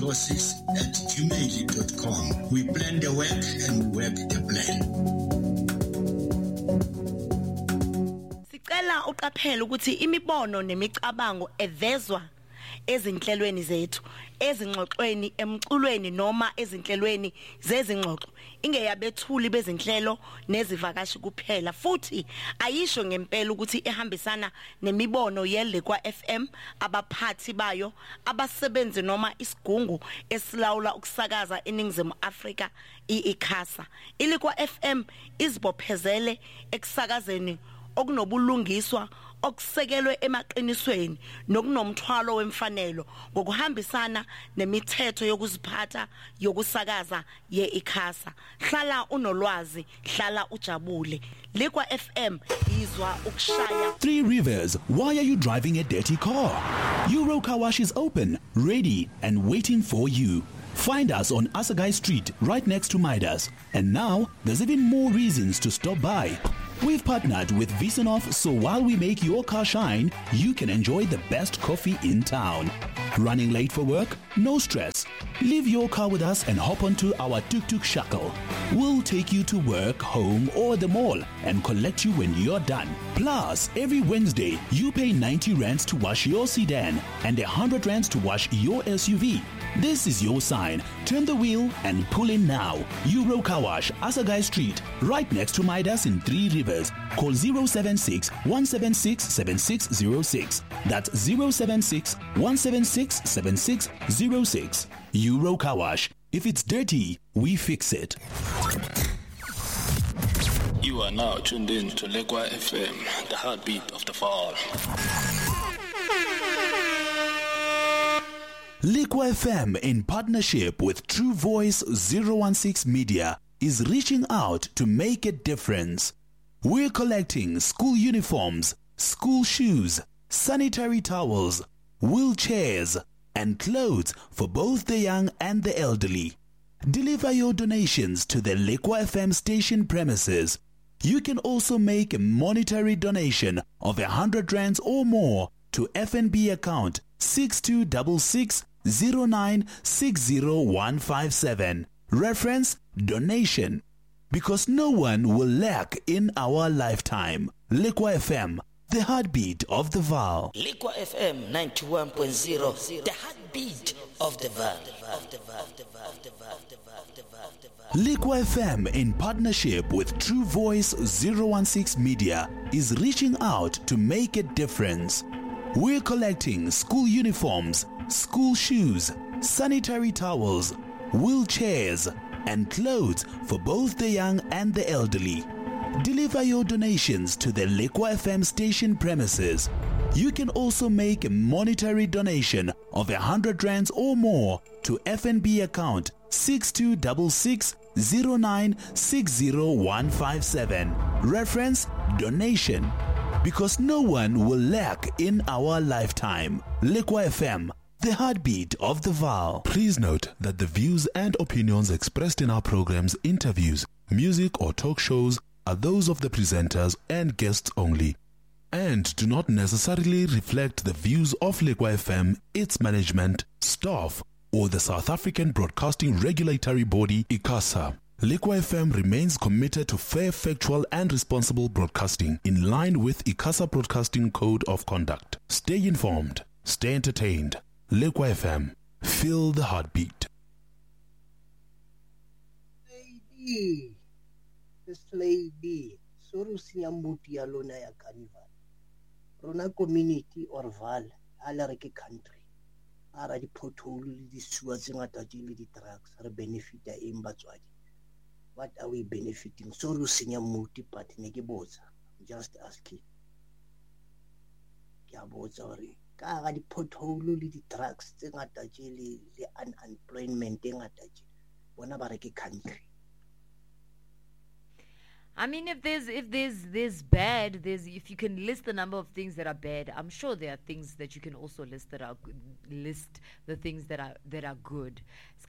radio06@gmail.com. We plan the work and work the plan. Sicela uqaphele ukuthi imibono nemicabango evezwa ezinhlelweni zethu, ezingxoxweni, emculweni noma ezinhlelweni zezingxoxo ingeyabethuli bezinhlelo nezivakashi kuphela, futhi ayisho ngempela ukuthi ihambisana nemibono yeLekwa FM, abaphathi bayo, abasebenzi noma isigungu esilawula ukusakaza eNingizimu Afrika iICASA. iLekwa FM izibophezele ekusakazeni okunobulungiswa okusekelwe emaqinisweni nokunomthwalo wemfanelo ngokuhambisana nemithetho yokuziphatha yokusakaza yeICASA. Hlala unolwazi, hlala ujabule. Lekwa FM izwa ukushaya. Three Rivers, why are you driving a dirty car? Euro Car Wash is open, ready and waiting for you. Find us on Asagai Street, right next to Midas. And now, there's even more reasons to stop by. We've partnered with Visanov, so while we make your car shine, you can enjoy the best coffee in town. Running late for work? No stress. Leave your car with us and hop onto our tuk-tuk shuttle. We'll take you to work, home, or the mall and collect you when you're done. Plus, every Wednesday, you pay 90 rands to wash your sedan and 100 rands to wash your SUV. This is your sign. Turn the wheel and pull in now. Euro Car Wash, Asagai Street, right next to Midas in Three Rivers. Call 076 176 7606. That's 076 176 7606. Euro Car Wash. If it's dirty, we fix it. You are now tuned in to Lekwa FM, the heartbeat of the fall. Lekwa FM, in partnership with True Voice 016 Media, is reaching out to make a difference. We're collecting school uniforms, school shoes, sanitary towels, wheelchairs, and clothes for both the young and the elderly. Deliver your donations to the Lekwa FM station premises. You can also make a monetary donation of 100 rands or more to FNB account 626609606157. Reference donation. Because no one will lack in our lifetime. Lekwa FM, the heartbeat of the Vaal. Lekwa FM 91.0, the heartbeat of the Vaal. Lekwa FM, in partnership with True Voice 016 Media, is reaching out to make a difference. We're collecting school uniforms, school shoes, sanitary towels, wheelchairs, and clothes for both the young and the elderly. Deliver your donations to the Lekwa FM station premises. You can also make a monetary donation of 100 rands or more to FNB account 626609606157. Reference donation. Because no one will lack in our lifetime. Lekwa FM, the heartbeat of the Vaal. Please note that the views and opinions expressed in our programs, interviews, music or talk shows are those of the presenters and guests only, and do not necessarily reflect the views of Lekwa FM, its management, staff, or the South African Broadcasting Regulatory Body, ICASA. Lekwa FM remains committed to fair, factual, and responsible broadcasting in line with ICASA Broadcasting Code of Conduct. Stay informed, stay entertained. Lekwa FM, feel the heartbeat. This lady, Sorusia Muti Alona ya Carnival. Rona community or Val, Alareke country. Ara di pothole, di suazing at agility trucks, are benefit the Imbatswadi. What are we benefiting? Sorusia Muti Patinegi just asking. Kabozori. Kara di pothole, di trucks, at agility, the unemployment, at agility. Wanabareke country. I mean, if there's bad, if you can list the number of things that are bad, I'm sure there are things that you can also list that are list the things that are good.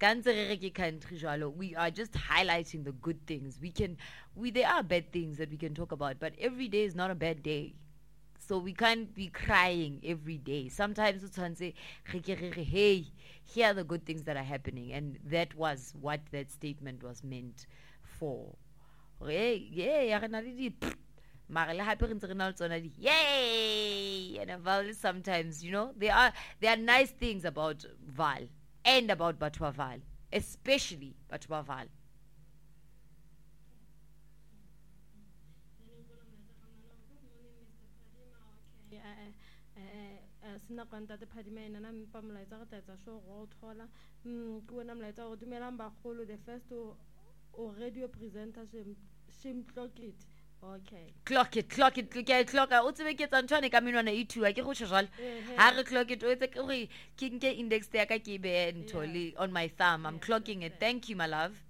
We are just highlighting the good things. There are bad things that we can talk about, but every day is not a bad day. So we can't be crying every day. Sometimes it's on say, hey, here are the good things that are happening. And that was what that statement was meant for. Hey, yeah, yay! And Val sometimes, there are nice things about Val and about Batwa Val, especially Batwa Val. sina kwanta te phadimena na mpa molaetsa go tlatsa sho go thola ke bona molaetsa go dumelang bagolo the first o radio presenter shim clock it. Okay. Clock it. O tsebe ke tsa ntshwane ka menwana e thua ke go tshwala. Ha re clock it o etse ke gore ke nke index ya ka ke be ntole on my thumb. I'm clocking it. Thank you my love.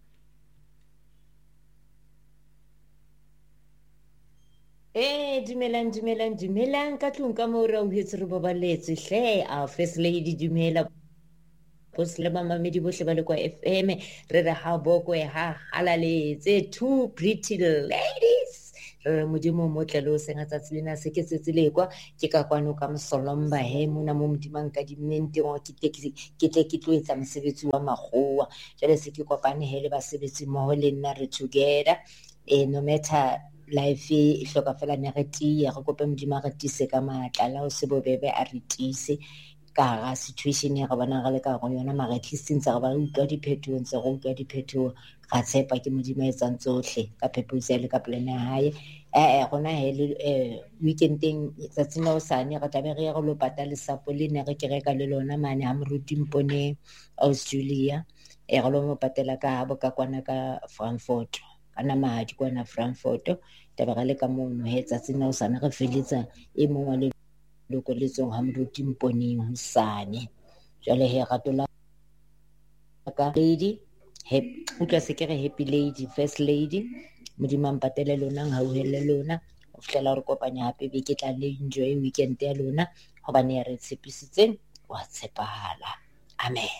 Dumelang ka tlong ka mo re o hetse re bobaletse hle a first lady dumela boss le mamamedi bohle ba le kwa FM re re ha bokwe ha halaletse two pretty ladies re modimo motlelo o senga tsa tsilena se ke tsetsile kwa ke ka kwano ka mosolomba he mona mo modimang ka dimente go ke tlo etsa mosebetsi wa magoa jale se ke kopane hele ba sebetsi mo le nna re together no matter life e hloka fela ne re tia go kopa modimo re tise ka matla la o se bobebe a re tise ka ga situation ya go bona ga le ka go yona mara at least ntse ba utlwa diphetogo ga tshepa ke modimo e tsang tsohle ka purpose le ka plan ya hae gona hele weekending tsatsing la osane ga tabe re go lo patala sapo le ne re ke reka le lona mane ha moruti mpone Australia go lo mo patela ka bo ka kwana ka Frankfurt ana mahadi kwana Frankfurt tabe ga le ka mono he tsatsing la osane re feletsa e mongwe le loko letsong ha moruti mponeng hosane jale he gatola ka lady utla se kere happy lady first lady modimo mpatele lona ha o hele lona o fihlela re kopanya hape be ke tla le enjoy weekend ya lona hobane ya re tshepisitseng wa tshepahala amen.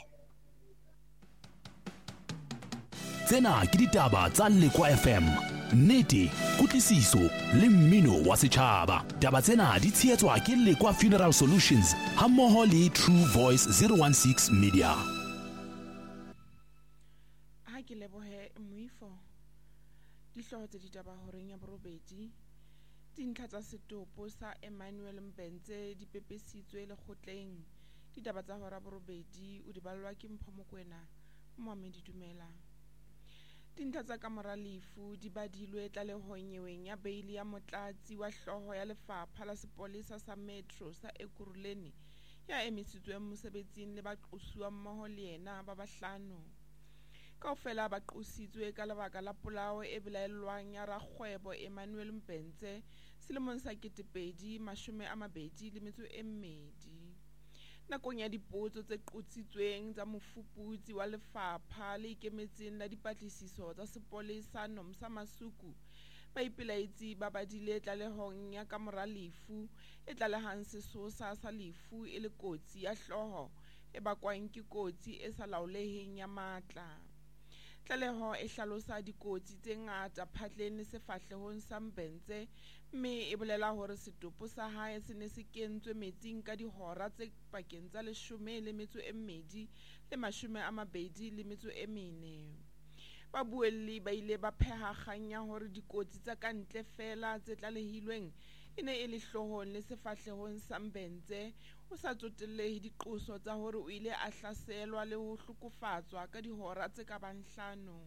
Tsena ke ditaba tsa Lekwa FM. Nnete, kutlwisiso le mmino wa setjhaba. Taba tsena di tsheetswa ke Lekwa Funeral Solutions hammoho le True Voice 016 Media. Ha ke lebohe Moifo. Dihloho tse ditaba horeng ya borobedi. Dintlha tsa setopo sa Emmanuel Mbenze di pepesitswe le kgotleng. Ditaba tsa hora borobedi o di ballwa ke Mpho Mokoena. Mohamedi Dumela. Dintlha tsa kamora lefu di badilwe tlalehong ya beili ya motlatsi wa hloho ya lefapha la sepolesa sa Metro sa Ekurhuleni ya emisitsweng mosebetsing le baqosuwa mmoho le yena ba bahlano. Kaofela ba qositswe ka lebaka la polao e belaellwang ya rakgwebo Emmanuel Mbenze selemong sa 2022. Nakong ya dipotso tse qotsitsweng tsa mofuputsi wa lefapha le ikemetseng la dipatlisiso tsa sepolesa Nomsa Masuku ba ipelaetsi ba badile tlalehong ya kamora lefu e tlalehang sesosa sa lefu e le kotsi ya hloho e bakwang ke kotsi e sa laoleheng ya matla. Tlaleho e hlalosa dikotsi tse ngata phatleng le sefahlehong sa Mbenze mme e bolela hore setopo sa hae se ne se kentswe metsing ka dihora tse pakeng tsa 12 le 24. Babuelli ba ile ba pheha kganya hore dikotsi tsa kantle fela tse tlalehilweng e ne e le hlohong le sefahlehong sa Mbenze o sa tsotellehe diqoso tsa hore o ile a hlaselwa le ho hlokofatswa ka dihora tse ka bang 5.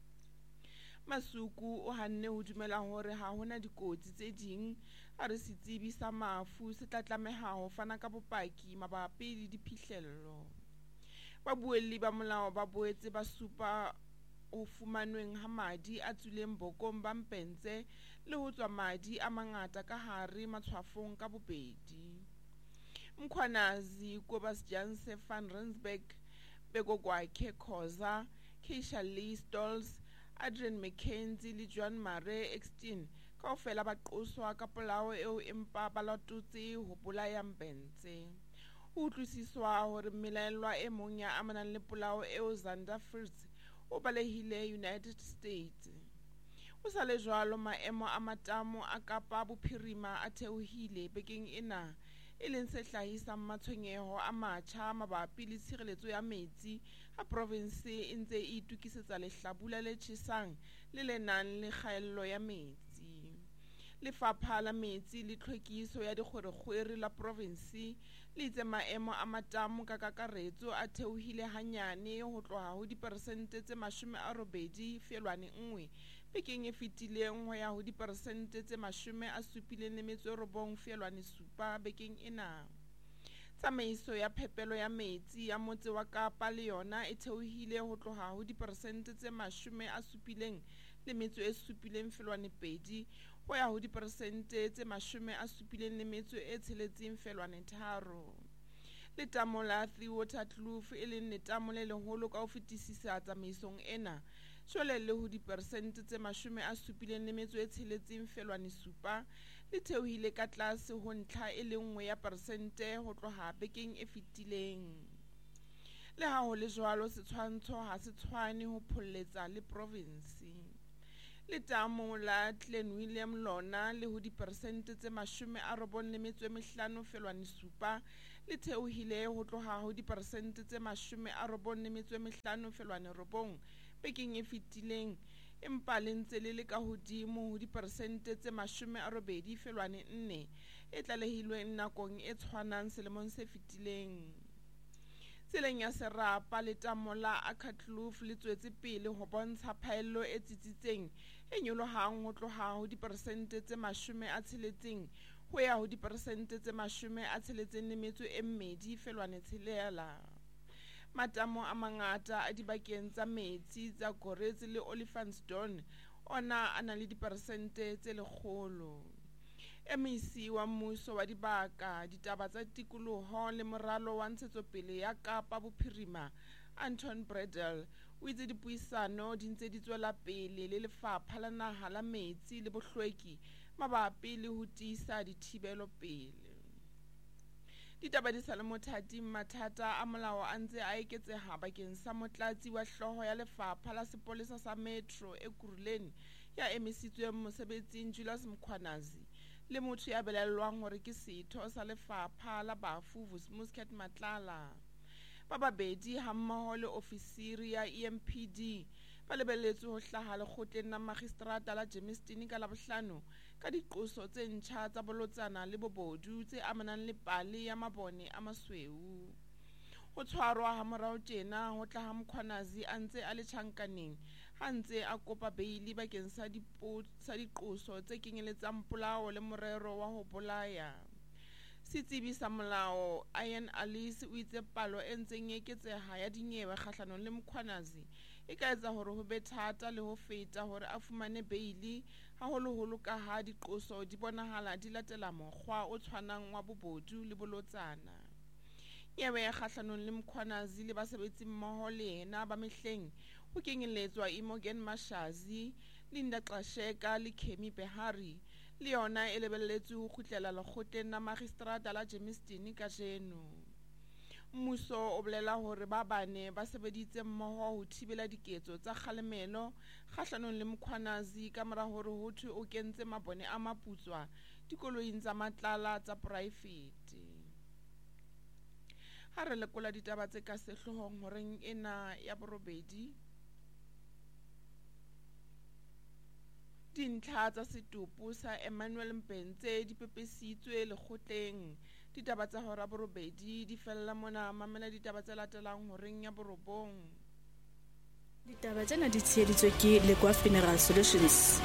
Masuku o hanne ho dumela hore ha hona dikotsi tse ding a re setsebi sa mafu se tla tlameha ho fana ka bopaki mabapi le diphihlello. Babuelli ba molao ba boetse ba supa o fumanweng ha madi a tswileng bokong ba Mbenze le ho tswa madi a mangata ka hare matshwafong ka bobedi. Mkhwanazi Kobus Janse van Rensburg Begogwakhe Khoza Keisha Lee Stolz Adrian McKenzie le John Mare Extin kaofela ba qoswa ka polao eo empa ba latotse ho bolaya Mbenze. Ho utlwisiswa hore melaelwa e mong ya amanang le polao eo Zander Fritz o balehile United States. o sa le jwalo maemo a matamo a Kapa Bophirima a theohile bekeng ena e leng se hlahisang matshwenyeho a matjha mabapi le tshireletso ya metsi a province e ntse e itukisetsa lehlabula le tjhesang le le nang le kgaello ya metsi. Lefapha la metsi le tlhwekiso ya dikgwerekgwere la province le itse maemo a matamo ka kakaretso a theohile hanyane ho tloha ho diperesente tse 80.1 bekeng e fetileng ho ya ho diperesente tse 79.7 bekeng ena. Tsamaiso ya phepelo ya metsi ya motse wa Kapa le yona e theohile ho tloha ho diperesente tse 77.2 ho ya ho diperesente tse 77.3. Letamo la Three Water Kloof e leng letamo le leholo ka ho fetisisa tsamaisong ena jwale le ho diperesente tse 77.7 le theohile ka tlase ho ntlha e le nngwe ya peresente ho tloha bekeng e fetileng. Le ha ho le jwalo setshwantsho ha se tshwane ho pholletsa le province. Letamo la Glen William lona le ho diperesente tse 95.7 le theohile ho tloha ho diperesente tse 95.9 bekeng e fetileng, empa le ntse le ka hodimo ho diperesente tse 80.4 e tlalehilweng nakong e tshwanang selemong se fetileng. Tseleng ya Serapa letamo la Akatloof le tswetse pele ho bontsha phaello e tsitsitseng e nyolohang ho tloha ho diperesente tse 60 ho ya ho diperesente tse 62.6. Matamo a mangata a dibakeng tsa metsi tsa Gorets le Olifantsdon ona a na le diperesente tse 100. MEC wa mmuso wa dibaka, ditaba tsa tikoloho le moralo wa ntshetsopele ya Kapa Bophirima Anton Bredel o itse dipuisano di ntse di tswela pele le lefapha la naha la metsi le bohlweki mabapi le ho tiisa dithibelo pele. Ditaba di sa le mothating, mathata a molao a ntse a eketseha bakeng sa motlatsi wa hlooho ya lefapha la sepolesa sa Metro Ekurhuleni ya emisitsweng mosebetsing Julius Mkhwanazi le motho ya belellwang hore ke setho sa lefapha la bafu Muscat Matlala. Ba babedi hammoho le ofisiri ya EMPD ba lebelletswe ho hlaha lekgotleng la magistrata la Germiston ka Labohlano ka diqoso tse ntjha tsa bolotsana le bobodu tse amanang le pale ya mabone a masweu. Ho tshwarwa ha morao tjena ho tla ha Mkhwanazi a ntse a le tjhankaneng ha ntse a kopa beili bakeng sa diqoso tse kenyeletsang polao le morero wa ho bolaya. Setsebi sa molao Ian Alice o itse palo e ntseng e eketseha ya dinyewe kgahlanong le Mkhwanazi e ka etsa hore ho be thata le ho feta hore a fumane beili haholoholo ka ha diqoso di bonahala di latela mokgwa o tshwanang wa bobodu le bolotsana. Nyewe ya kgahlanong le Mkhwanazi le basebetsi mmoho le yena ba mehleng ho kenyelletswa Imogen Mashazi, Linda Xasheka le Kemi Behari le yona e lebelletswe ho kgutlela lekgotleng la magistrata la Germiston kajeno. Mmuso o bolela hore ba bane ba sebeditse mmoho ho thibela diketso tsa kgalemelo kgahlanong le Mkhwanazi ka mora hore ho thwe o kentse mabone a maputswa dikoloing tsa Matlala tsa poraefete. Ha re lekola ditaba tse ka sehlohong horeng ena ya borobedi, dintlha tsa setopo sa Emmanuel Mpentse di pepesitswe lekgotleng. Ditaba tsa hora borobedi di fella mona, mamela ditaba tse latelang horeng ya borobong. Ditaba tsena di tsheheditswe ke Lekwa Funeral Solutions.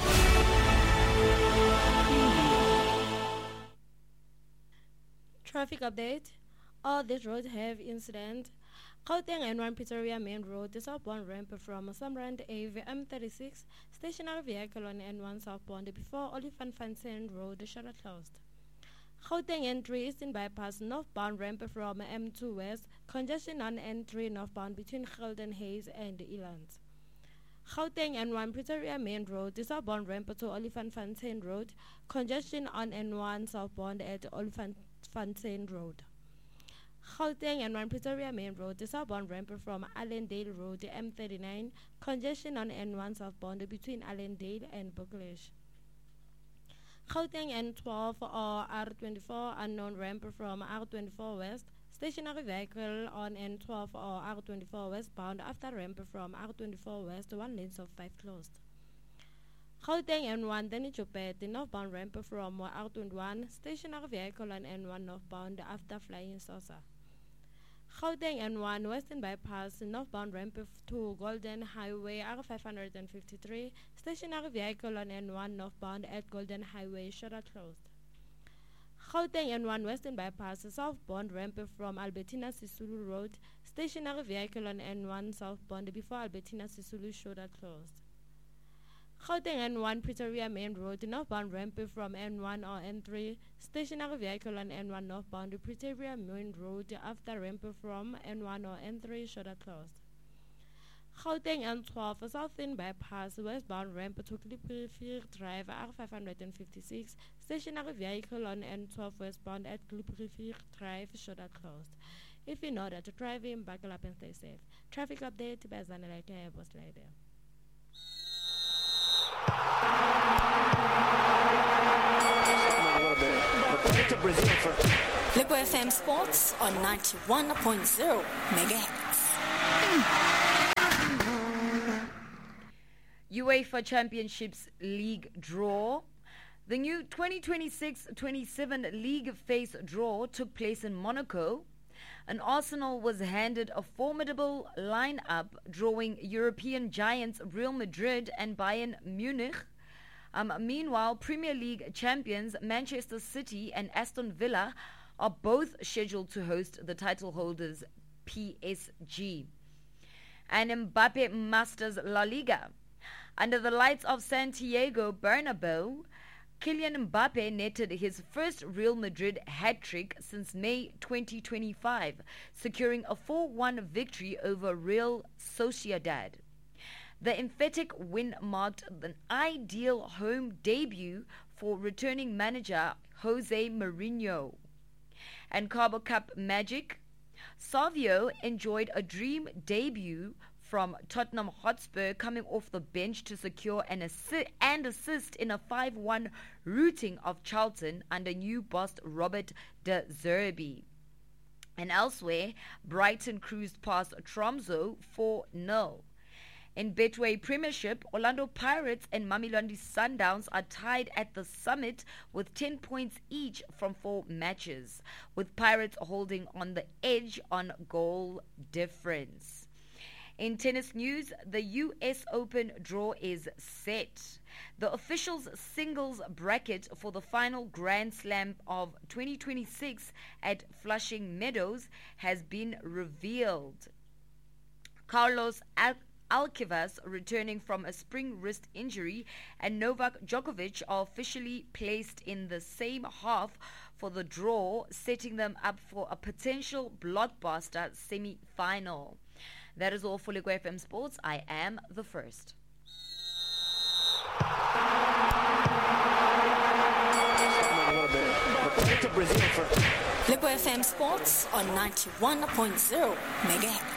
Traffic update. All these roads have incident. Gauteng N1 Pretoria Main Road, the southbound ramp from Samrand Ave M36, stationary vehicle on N1 southbound before Olifantsfontein Road, shutter closed. Gauteng N3 Eastern Bypass, northbound ramp from M2 West, congestion on N3 northbound between Gelden Hayes and Elands. Gauteng N1 Pretoria Main Road, the southbound ramp to Olifantsfontein Road, congestion on N1 southbound at Olifantsfontein Road. Gauteng N1 Pretoria Main Road, the southbound ramp from Allendale Road, M39, congestion on N1 southbound between Allendale and Bucklish. Gauteng N12 or R24 unknown ramp from R24 West, stationary vehicle on N12 or R24 westbound after ramp from R24 West, 1 lanes of 5 closed. Gauteng N1 Danny Jopet, the northbound ramp from R21, stationary vehicle on N1 northbound after flying saucer. Gauteng N1 Western Bypass, northbound ramp to Golden Highway R553, stationary vehicle on N1 northbound at Golden Highway, shutter closed. Gauteng N1 Western Bypass, southbound ramp from Albertina Sisulu Road, stationary vehicle on N1 southbound before Albertina Sisulu, shutter closed. Gauteng N1 Pretoria Main Road, northbound ramp from N1 or N3, stationary vehicle on N1 northbound Pretoria Main Road after ramp from N1 or N3, shutter closed. Gauteng N12 Southern Bypass, westbound ramp to Klipprivier Drive R556, stationary vehicle on N12 westbound at Klipprivier Drive, shutter closed. If you know that to drive in, buckle up and stay safe. Traffic update by Zanelaka Boss Lady. Liquid FM Sports on 91.0 megahertz. UEFA Championships League draw. The new 2026-27 league phase draw took place in Monaco, and Arsenal was handed a formidable lineup, drawing European giants Real Madrid and Bayern Munich. Meanwhile, Premier League champions Manchester City and Aston Villa are both scheduled to host the title holders PSG. And Mbappe masters La Liga. Under the lights of Santiago Bernabeu, Kylian Mbappe netted his first Real Madrid hat-trick since May 2025, securing a 4-1 victory over Real Sociedad. The emphatic win marked an ideal home debut for returning manager Jose Mourinho. And Carbo Cup magic, Savio enjoyed a dream debut from Tottenham Hotspur, coming off the bench to secure an assist in a 5-1 routing of Charlton under new boss Robert De Zerbi. And elsewhere, Brighton cruised past Tromsø 4-0. In Betway Premiership, Orlando Pirates and Mamelodi Sundowns are tied at the summit with 10 points each from 4 matches, with Pirates holding on the edge on goal difference. In tennis news, the US Open draw is set. The officials' singles bracket for the final Grand Slam of 2026 at Flushing Meadows has been revealed. Carlos Alcaraz returning from a spring wrist injury and Novak Djokovic are officially placed in the same half for the draw, setting them up for a potential blockbuster semi-final. That is all for Liquid FM Sports. I am the first. Liquid FM Sports on 91.0 megahertz.